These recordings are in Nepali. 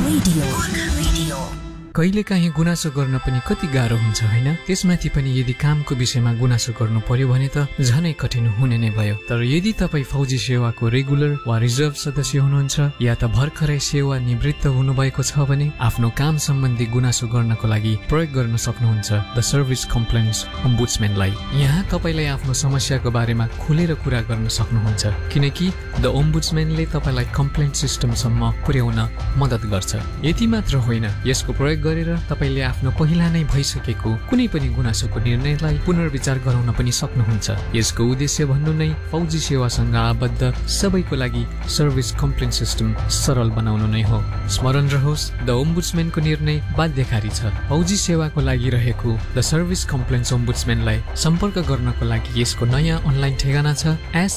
कहिलेकाहीँ गुनासो गर्न पनि कति गाह्रो हुन्छ हैन? त्यसमाथि पनि यदि कामको विषयमा गुनासो गर्नु पर्यो भने त झनै कठिन हुने नै भयो। तर यदि तपाईँ फौजी सेवाको रेगुलर वा रिजर्भ सदस्य हुनुहुन्छ या त भर्खरै सेवा निवृत्त हुनुभएको छ भने आफ्नो काम सम्बन्धी गुनासो गर्नको लागि प्रयोग गर्न सक्नुहुन्छ द सर्भिस कम्प्लेन्ट्स ओम्बुड्सम्यानलाई। यहाँ तपाईँलाई आफ्नो समस्याको बारेमा खुलेर कुरा गर्न सक्नुहुन्छ, किनकि द ओम्बुड्सम्यानले तपाईँलाई कम्प्लेन्ट सिस्टमसम्म पुर्याउन मद्दत गर्छ। यति मात्र होइन, यसको प्रयोग गरेर तपाईले आफ्नो पहिला नै भइसकेको कुनै पनि गुनासोको निर्णयलाई पुनर्विचार गराउन पनि सक्नुहुन्छ। यसको उद्देश्य भन्नु नै फौजी सेवासँग आबद्ध सबैको लागि सर्भिस कम्प्लेन्ट सिस्टम सरल बनाउनु नै हो। स्मरण रहोस्, द ओम्बुड्सम्यानको निर्णय बाध्यकारी छ। फौजी सेवाको लागि रहेको द सर्भिस कम्प्लेन्ट्स ओम्बुड्सम्यानलाई सम्पर्क गर्नको लागि यसको नयाँ अनलाइन ठेगाना छ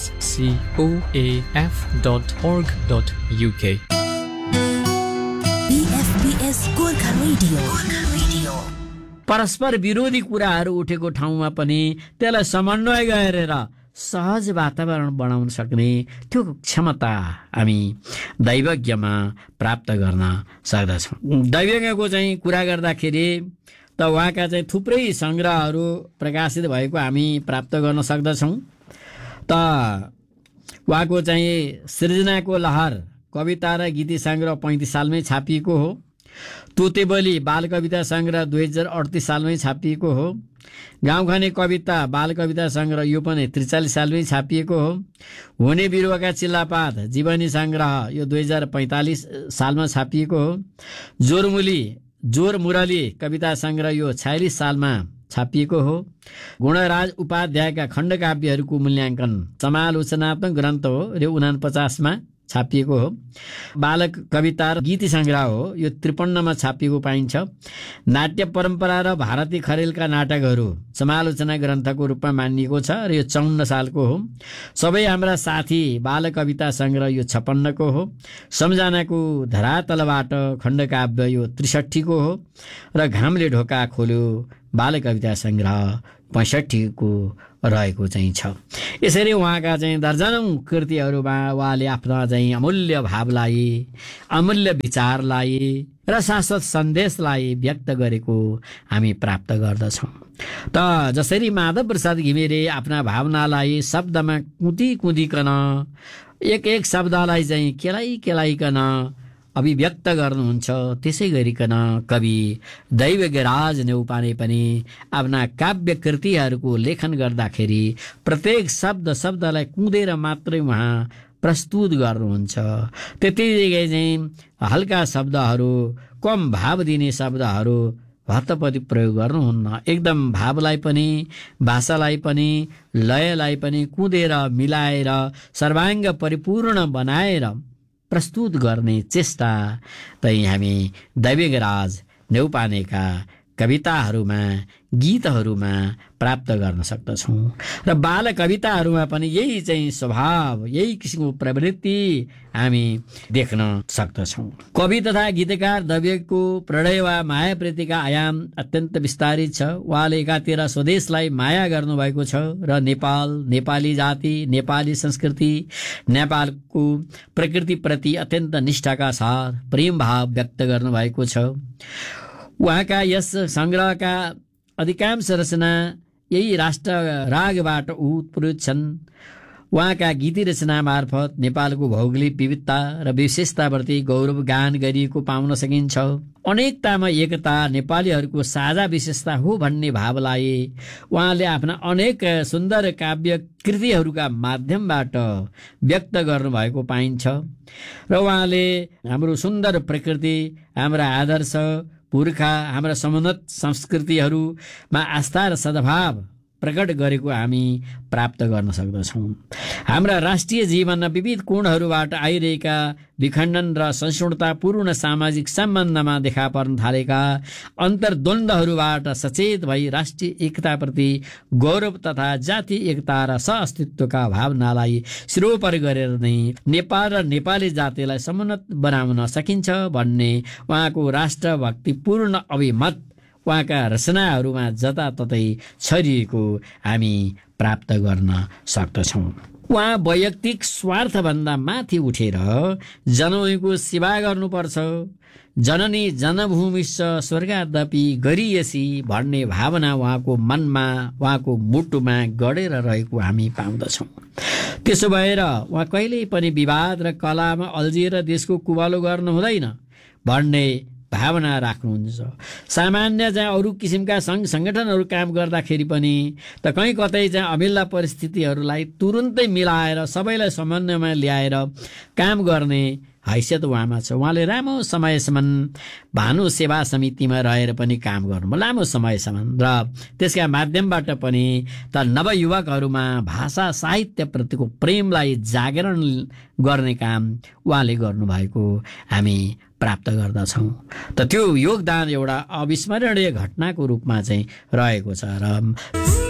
scoaf.org.uk। परस्पर विरोधी कुराहरू उठेको ठाउँमा पनि त्यसलाई समन्वय गरेर सहज वातावरण बनाउन सक्ने त्यो क्षमता हामी दैवज्ञमा प्राप्त गर्न सक्दछौँ। दैवज्ञको चाहिँ कुरा गर्दाखेरि त उहाँका चाहिँ थुप्रै सङ्ग्रहहरू प्रकाशित भएको हामी प्राप्त गर्न सक्दछौँ। त उहाँको चाहिँ सृजनाको लहर कविता र गीति सङ्ग्रह 35 सालमै छापिएको हो। तोतेबली बाल कविता सङ्ग्रह 2038 सालमै छापिएको हो। गाउँखाने कविता बाल कविता सङ्ग्रह यो पनि 43 सालमै छापिएको हो। हुने बिरुवाका चिल्लापात जीवनी सङ्ग्रह यो 2045 सालमा छापिएको हो। जोर मुरली कविता सङ्ग्रह यो 46 सालमा छापिएको हो। गुणराज उपाध्यायका खण्डकाव्यहरूको मूल्याङ्कन समालोचनात्मक ग्रन्थ हो र 49 मा छापिएको हो। बालक कविता र गीति सङ्ग्रह हो यो 53 मा छापिएको पाइन्छ। नाट्य परम्परा र भारती खरेलका नाटकहरू समालोचना ग्रन्थको रूपमा मानिएको छ र यो 54 सालको हो। सबै हाम्रा साथी बाल कविता सङ्ग्रह यो 56 को हो। सम्झनाको धरातलबाट खण्डकाव्य यो 63 को हो र घामले ढोका खोल्यो बाल कविता सङ्ग्रह 65 को रहेको चाहिँ छ। यसरी उहाँका चाहिँ दर्जनौं कृतिहरूमा उहाँले आफ्ना चाहिँ अमूल्य भावलाई, अमूल्य विचारलाई र शाश्वत सन्देशलाई व्यक्त गरेको हामी प्राप्त गर्दछौँ। त जसरी माधव प्रसाद घिमिरे आफ्ना भावनालाई शब्दमा कुदिकन एक शब्दलाई चाहिँ केलाइकन अभिव्यक्त गर्नुहुन्छ, त्यसै गरिकन कवि दैवज्ञराज न्यौपाने पनि आफ्ना काव्य कृतिहरूको लेखन गर्दाखेरि प्रत्येक शब्दलाई कुदेर मात्रै उहाँ प्रस्तुत गर्नुहुन्छ। त्यतिकै चाहिँ हल्का शब्दहरू, कम भाव दिने शब्दहरू हतपति प्रयोग गर्नुहुन्न। एकदम भावलाई पनि, भाषालाई पनि, लयलाई पनि कुदेर मिलाएर सर्वाङ्ग परिपूर्ण बनाएर प्रस्तुत गर्ने चेष्टा चाहिँ हामी दैवज्ञराज न्यौपानेका कविताहरूमा, गीतहरूमा प्राप्त गर्न सक्दछौँ। र बाल कविताहरूमा पनि यही चाहिँ स्वभाव, यही किसिमको प्रवृत्ति हामी देख्न सक्दछौँ। कवि तथा गीतकार दैवज्ञको प्रणय वा मायाप्रतिका आयाम अत्यन्त विस्तारित छ। उहाँले एकातिर स्वदेशलाई माया गर्नुभएको छ र नेपाल, नेपाली जाति, नेपाली संस्कृति, नेपालको प्रकृतिप्रति अत्यन्त निष्ठाका साथ प्रेम भाव व्यक्त गर्नुभएको छ। उहाँका यस सङ्ग्रहका अधिकांश रचना यही राष्ट्र रागबाट उत्प्रेरित छन्। उहाँका गीति रचना मार्फत नेपालको भौगोलिक विविधता र विशेषताप्रति गौरव गान गरिएको पाउन सकिन्छ। अनेकतामा एकता नेपालीहरूको साझा विशेषता हो भन्ने भावलाई उहाँले आफ्ना अनेक सुन्दर काव्य कृतिहरूका माध्यमबाट व्यक्त गर्नुभएको पाइन्छ। र उहाँले हाम्रो सुन्दर प्रकृति, हाम्रा आदर्श, पुर्खा, हाम्रा समुन्नत संस्कृतिहरूमा आस्था र सद्भाव प्रकट गरेको हामी प्राप्त गर्न सक्दछौँ। हाम्रा राष्ट्रिय जीवनमा विविध कोणहरूबाट आइरहेका विखण्डन र सहिष्णुतापूर्ण सामाजिक सम्बन्धमा देखा पर्न थालेका अन्तर्द्वन्द्वहरूबाट सचेत भई राष्ट्रिय एकताप्रति गौरव तथा जातीय एकता र सहअस्तित्वका भावनालाई सिरोपर गरेर नै नेपाल र नेपाली जातिलाई समुन्नत बनाउन सकिन्छ भन्ने उहाँको राष्ट्रभक्तिपूर्ण अभिमत उहाँका रचनाहरूमा जताततै छरिएको हामी प्राप्त गर्न सक्दछौँ। उहाँ वैयक्तिक स्वार्थभन्दा माथि उठेर जनौको सेवा गर्नुपर्छ। जननी जनभूमिश्च स्वर्गादपि गरियसी भन्ने भावना उहाँको मनमा, उहाँको मुटुमा गढेर रहेको हामी पाउँदछौँ। त्यसो भएर उहाँ कहिल्यै पनि विवाद र कलामा अल्झिएर देशको कुवालो गर्नु हुँदैन भन्ने भावना राख्नुहुन्छ। सामान्य चाहिँ अरू किसिमका सङ्घ सङ्गठनहरू काम गर्दाखेरि पनि त कहीँ कतै चाहिँ अमिल्ला परिस्थितिहरूलाई तुरुन्तै मिलाएर सबैलाई समन्वयमा ल्याएर काम गर्ने हैसियत उहाँमा छ। उहाँले लामो समयसम्म भानु सेवा समितिमा रहेर पनि काम गर्नुभयो, लामो समयसम्म, र त्यसका माध्यमबाट पनि त नवयुवकहरूमा भाषा साहित्यप्रतिको प्रेमलाई जागरण गर्ने काम उहाँले गर्नुभएको हामी प्राप्त गर्दछौँ। त त्यो योगदान एउटा अविस्मरणीय घटनाको रूपमा चाहिँ रहेको छ। र